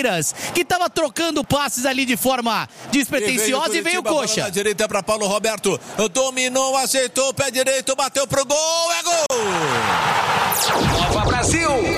Palmeiras, que estava trocando passes ali de forma despretensiosa, e veio o Coxa. Na direita para Paulo Roberto, dominou, aceitou, pé direito, bateu pro gol, é gol! Nova Brasil!